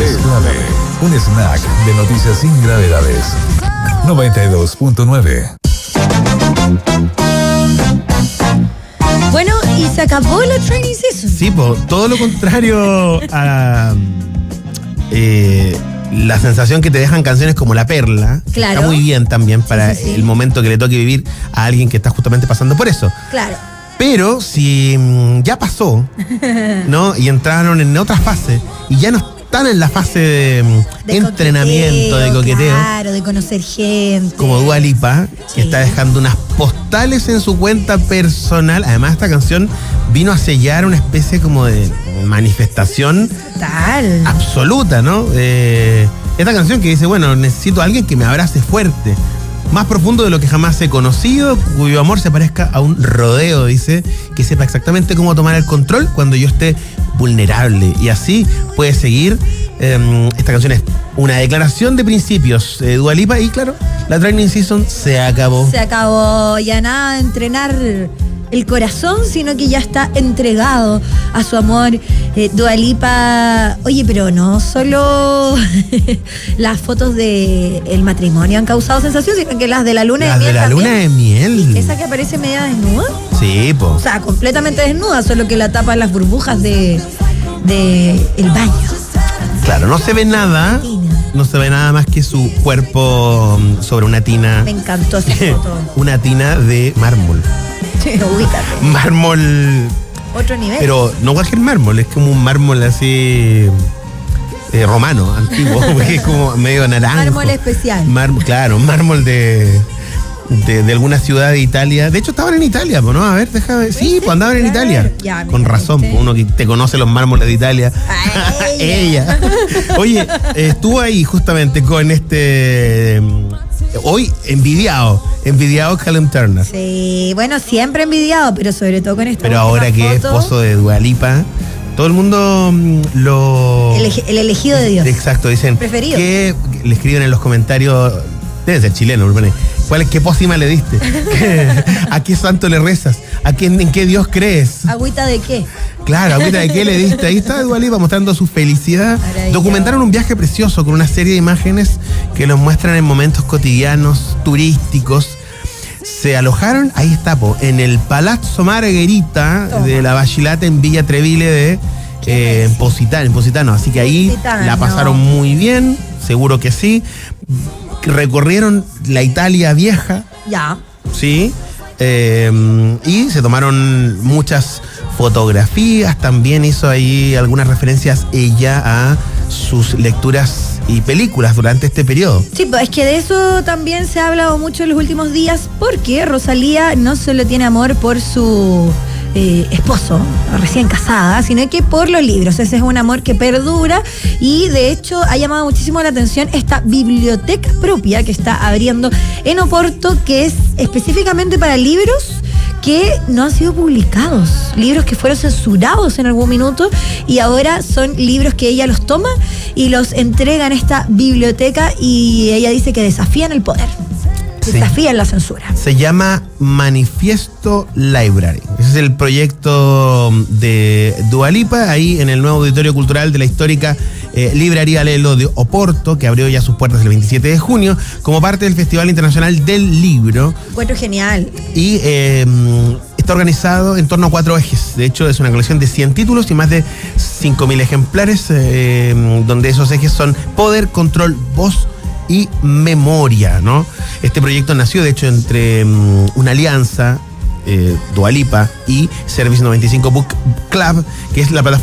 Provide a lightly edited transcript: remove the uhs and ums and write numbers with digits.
Es clave. Un snack de noticias sin gravedades. 92.9. Bueno, y se acabó la training season. Sí, todo lo contrario a la sensación que te dejan canciones como La Perla. Claro. Está muy bien también para el momento que le toque vivir a alguien que está justamente pasando por eso. Claro. Pero si ya pasó, ¿no? Y entraron en otra fase y ya no están en la fase de entrenamiento, de coqueteo. Claro, de conocer gente. Como Dua Lipa, que está dejando unas postales en su cuenta personal. Además, esta canción vino a sellar una especie como de manifestación total, absoluta, ¿no? Esta canción que dice, bueno, necesito a alguien que me abrace fuerte, más profundo de lo que jamás he conocido, cuyo amor se parezca a un rodeo, dice, que sepa exactamente cómo tomar el control cuando yo esté vulnerable. Y así puede seguir. Esta canción es una declaración de principios de Dua Lipa y claro, la training season se acabó. Se acabó, ya nada de entrenar el corazón, sino que ya está entregado a su amor. Dua Lipa, oye, pero no solo las fotos del matrimonio han causado sensación, sino que las de la luna de miel. Las de la luna de miel. Esa que aparece media desnuda. Sí, po. O sea, completamente desnuda, solo que la tapan las burbujas de el baño. Claro, no se ve nada. No se ve nada más que su cuerpo sobre una tina. Me encantó esa foto. Una tina de mármol. Ubícate. Mármol. Otro nivel. Pero no cualquier mármol, es como un mármol así romano, antiguo, porque es como medio naranjo. Mármol especial. Claro, mármol de alguna ciudad de Italia. De hecho, estaban en Italia, ¿no? A ver, déjame. Sí, pues andaban en Italia. Ya, con razón, pues, uno que te conoce los mármoles de Italia. Ella. Oye, estuvo ahí justamente con hoy envidiado Callum Turner. Sí, bueno, siempre envidiado, pero sobre todo con esta. Pero ahora que es esposo de Dua Lipa, todo el mundo el elegido de Dios. Exacto, dicen. Preferido. Que le escriben en los comentarios, debe ser chileno, ¿qué pócima le diste? ¿A qué santo le rezas? ¿En qué Dios crees? ¿Agüita de qué? Claro, ¿agüita de qué le diste? Ahí está Dua Lipa mostrando su felicidad. Documentaron un viaje precioso con una serie de imágenes que los muestran en momentos cotidianos, turísticos. Se alojaron, ahí está, en el Palazzo Margherita de la Bachilata en Villa Treville de Positano. Así que ahí la pasaron muy bien, seguro que sí. Recorrieron la Italia vieja. Ya. Sí. Y se tomaron muchas fotografías. También hizo ahí algunas referencias ella a sus lecturas y películas durante este periodo. Sí, pues es que de eso también se ha hablado mucho en los últimos días, porque Rosalía no solo tiene amor por su esposo, recién casada, sino que por los libros. Ese es un amor que perdura y de hecho ha llamado muchísimo la atención esta biblioteca propia que está abriendo en Oporto, que es específicamente para libros que no han sido publicados, libros que fueron censurados en algún minuto y ahora son libros que ella los toma y los entrega en esta biblioteca y ella dice que desafían el poder. Desafían la censura. Se llama Manifiesto Library. Ese es el proyecto de Dua Lipa, ahí en el nuevo auditorio cultural de la histórica Librería Lelo de Oporto, que abrió ya sus puertas el 27 de junio, como parte del Festival Internacional del Libro. Encuentro genial. Y está organizado en torno a 4 ejes. De hecho, es una colección de 100 títulos y más de 5.000 ejemplares, donde esos ejes son poder, control, voz y memoria, ¿no? Este proyecto nació, de hecho, entre una alianza, Dua Lipa y Service 95 Book Club, que es la plataforma